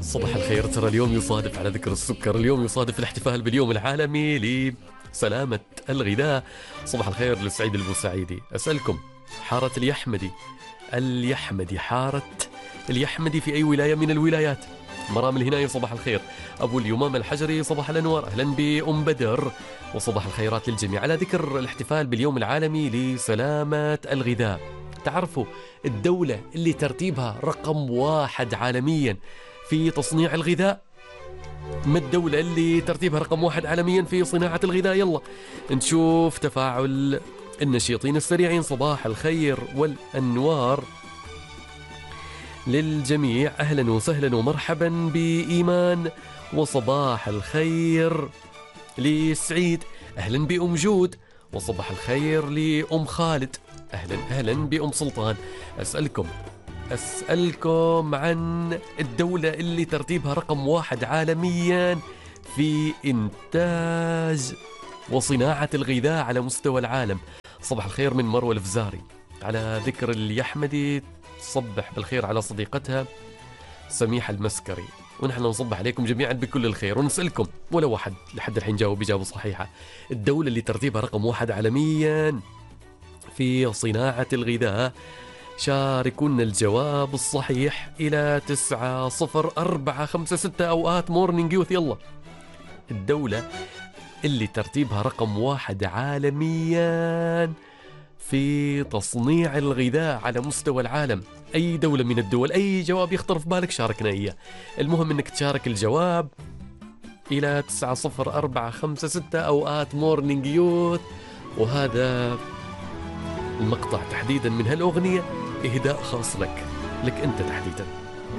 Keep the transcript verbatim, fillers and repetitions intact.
صباح الخير. ترى اليوم يصادف على ذكر السكر، اليوم يصادف الاحتفال باليوم العالمي لسلامة الغذاء. صباح الخير لسعيد البوسعيدي. أسألكم، حارة اليحمدي اليحمدي حارة اليحمدي في أي ولاية من الولايات؟ مرام الهناية صباح الخير. أبو اليمام الحجري صباح الأنوار، أهلا بأم بدر وصباح الخيرات للجميع. على ذكر الاحتفال باليوم العالمي لسلامة الغذاء، تعرفوا الدولة اللي ترتيبها رقم واحد عالميا في تصنيع الغذاء؟ ما الدولة اللي ترتيبها رقم واحد عالميا في صناعة الغذاء؟ يلا نشوف تفاعل النشيطين السريعين. صباح الخير والأنوار للجميع، أهلا وسهلا ومرحبا بإيمان، وصباح الخير لسعيد، أهلا بأم جود، وصباح الخير لأم خالد، أهلا أهلا بأم سلطان. أسألكم أسألكم عن الدولة اللي ترتيبها رقم واحد عالميا في إنتاج وصناعة الغذاء على مستوى العالم. صباح الخير من مروة الفزاري. على ذكر اليحمدي، تصبح بالخير على صديقتها سميحة المسكري، ونحن نصبح عليكم جميعا بكل الخير. ونسألكم، ولو واحد لحد الحين جاوب إجابة صحيحة، الدولة اللي ترتيبها رقم واحد عالميا في صناعة الغذاء، شاركونا الجواب الصحيح إلى تسعة صفر أربعة خمسة ستة أوقات مورنينج يوث. يلا، الدولة اللي ترتيبها رقم واحد عالميا في تصنيع الغذاء على مستوى العالم، أي دولة من الدول، أي جواب يخطر في بالك شاركنا إياه. المهم أنك تشارك الجواب إلى تسعة صفر أربعة خمسة ستة أوقات مورنينج يوث. وهذا المقطع تحديدا من هالأغنية إهداء خاص لك، لك أنت تحديدا.